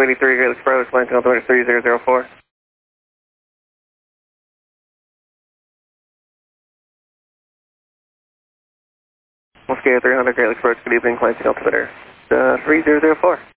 283 Great Lakes Approach, Lansing altimeter 3004. Mosquito 300 Great Lakes Approach, good evening, Lansing altimeter 3004.